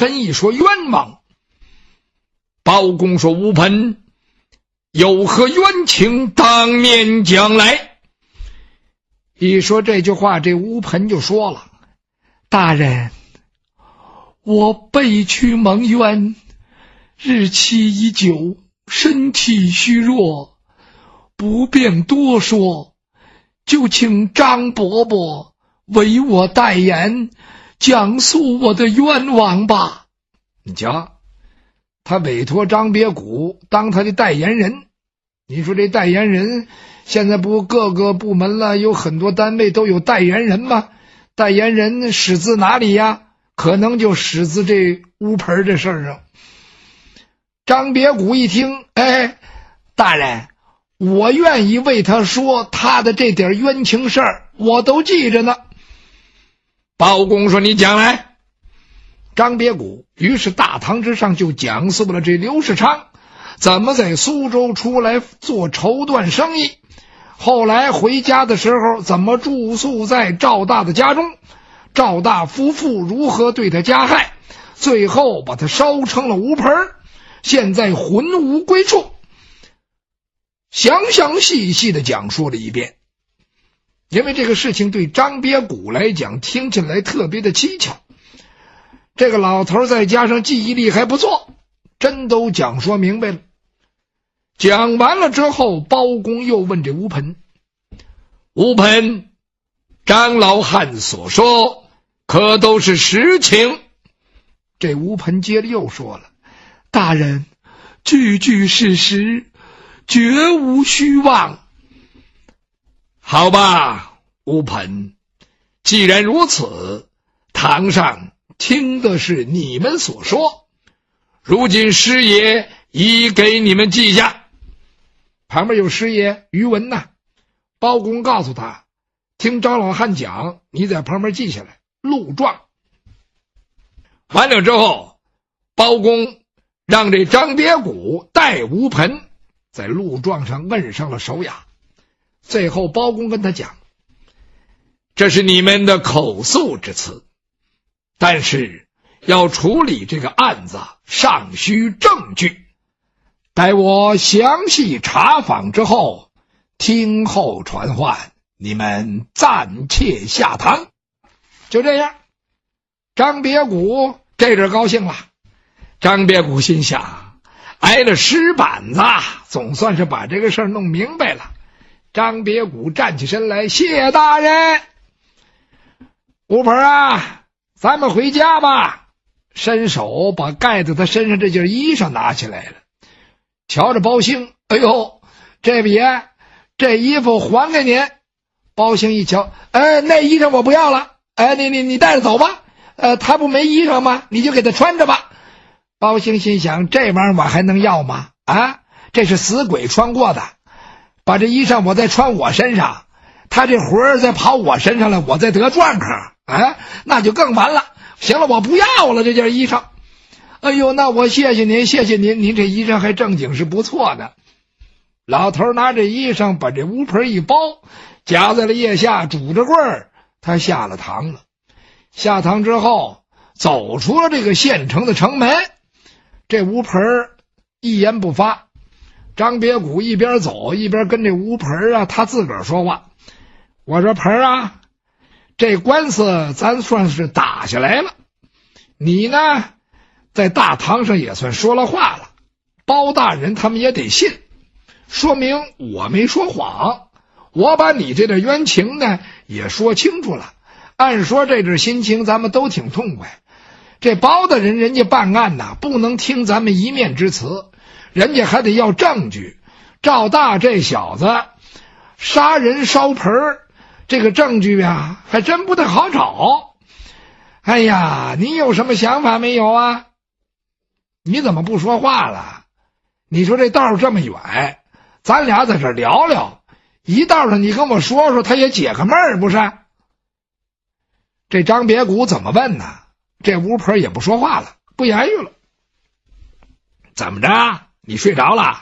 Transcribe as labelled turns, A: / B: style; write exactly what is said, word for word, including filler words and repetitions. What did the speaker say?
A: 盆一说冤枉。包公说：“吴盆有何冤情，当面讲来。”一说这句话，这吴盆就说了：“大人，我被屈蒙冤，日期已久，身体虚弱，不便多说，就请张伯伯为我代言，讲述我的冤枉吧。”你瞧，他委托张别谷当他的代言人。你说这代言人现在不各个部门了，有很多单位都有代言人吗？代言人始自哪里呀？可能就始自这乌盆这事儿上。张别谷一听，哎，大人，我愿意为他说他的这点冤情事儿，我都记着呢。包公说：“你讲来。”张别谷于是大堂之上就讲述了这刘世昌怎么在苏州出来做绸缎生意，后来回家的时候怎么住宿在赵大的家中，赵大夫妇如何对他加害，最后把他烧成了乌盆，现在魂无归处，详详细细的讲述了一遍。因为这个事情对张别谷来讲听起来特别的蹊跷，这个老头再加上记忆力还不错，真都讲说明白了。讲完了之后，包公又问这吴盆：“吴盆，张老汉所说可都是实情？”这吴盆接着又说了：“大人，句句事实，绝无虚妄。”好吧，吴盆，既然如此，堂上听的是你们所说，如今师爷已给你们记下。旁边有师爷于文呐，包公告诉他，听张老汉讲，你在旁边记下来，录状。完了之后，包公让这张别谷带吴盆在录状上摁上了手哑。最后包公跟他讲，这是你们的口诉之词，但是要处理这个案子尚需证据，待我详细查访之后，听候传唤，你们暂且下堂。就这样，张别谷这阵高兴了。张别谷心想，挨了石板子，总算是把这个事儿弄明白了。张别谷站起身来：“谢大人。”吴盆啊，咱们回家吧。伸手把盖在他身上这件衣裳拿起来了。瞧着包兴，哎呦，这别，这衣服还给您。包兴一瞧，呃，那衣裳我不要了，呃，你你你带着走吧。呃，他不没衣裳吗？你就给他穿着吧。包兴心想，这玩意儿我还能要吗？啊，这是死鬼穿过的。把这衣裳我再穿我身上，他这活儿再跑我身上了，我再得撞客，啊，那就更完了。行了，我不要了这件衣裳。哎呦，那我谢谢您，谢谢您，您这衣裳还正经是不错的。老头拿着衣裳把这乌盆一包，夹在了腋下，拄着棍儿，他下了堂了。下堂之后，走出了这个县城的城门，这乌盆一言不发。张别谷一边走一边跟这吴盆啊他自个儿说话：“我说盆啊，这官司咱算是打下来了，你呢在大堂上也算说了话了，包大人他们也得信，说明我没说谎，我把你这点冤情呢也说清楚了。按说这点心情咱们都挺痛快，这包大人人家办案呐，不能听咱们一面之词，人家还得要证据。赵大这小子杀人烧盆，这个证据啊还真不太好找。哎呀，你有什么想法没有啊？你怎么不说话了？你说这道这么远，咱俩在这聊聊，一道上你跟我说说，他也解个闷儿不是？这张别谷怎么问呢？这吴盆也不说话了，不言语了。怎么着？你睡着了？